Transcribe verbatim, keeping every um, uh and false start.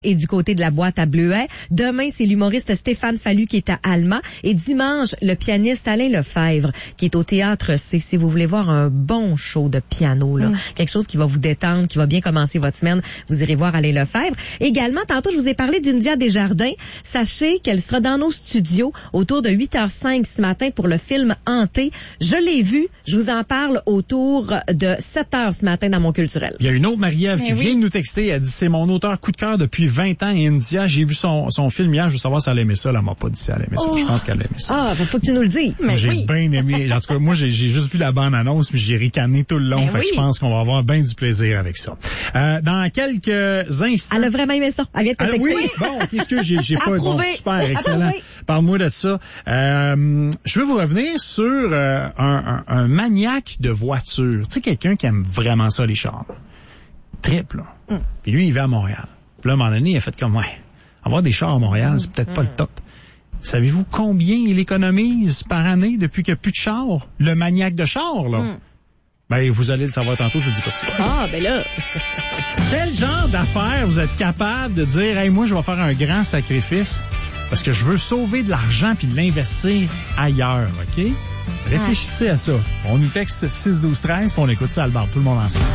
Et du côté de la boîte à Bleuet. Demain, c'est l'humoriste Stéphane Fallu qui est à Alma. Et dimanche, le pianiste Alain Lefebvre qui est au Théâtre C. Si vous voulez voir un bon show de piano, là, mm. quelque chose qui va vous détendre, qui va bien commencer votre semaine, vous irez voir Alain Lefebvre. Également, tantôt, je vous ai parlé d'India Desjardins. Sachez qu'elle sera dans nos studios autour de huit heures cinq ce matin pour le film Hanté. Je l'ai vu. Je vous en parle autour de sept heures ce matin dans mon culturel. Il y a une autre Marie-Ève Mais qui oui. vient de nous texter. Elle dit, c'est mon auteur coup de cœur depuis vingt ans, India. J'ai vu son, son film hier. Je veux savoir si elle aimait ça. Elle m'a pas dit si elle aimait ça. Oh. Je pense qu'elle aimait ça. Ah, faut que tu nous le dises. Mais j'ai oui. bien aimé. En tout cas, moi, j'ai, j'ai juste vu la bande-annonce, mais j'ai ricané tout le long. Mais fait oui. que je pense qu'on va avoir bien du plaisir avec ça. Euh, dans quelques instants. Elle a vraiment aimé ça. Elle vient de te Ah, texter. oui, bon, qu'est-ce que j'ai, j'ai pas, bon, Approuvé. super, excellent. Approuvé. Parle-moi de ça. Euh, je veux vous revenir sur euh, un, un, un maniaque de voiture. Tu sais, quelqu'un qui aime vraiment ça, les chars. Triple, là. Mm. Puis lui, il va à Montréal. Puis là, à un moment donné, il a fait comme, ouais, avoir des chars à Montréal, c'est peut-être mm. pas le top. Savez-vous combien il économise par année depuis qu'il n'y a plus de chars? Le maniaque de chars, là. Mm. Ben, vous allez le savoir tantôt, je vous dis pas de ça. Ah, ben là. Quel genre d'affaires vous êtes capable de dire, hey, moi, je vais faire un grand sacrifice parce que je veux sauver de l'argent puis de l'investir ailleurs, OK? Réfléchissez à ça. On nous texte six douze treize puis on écoute ça à le bar, tout le monde ensemble.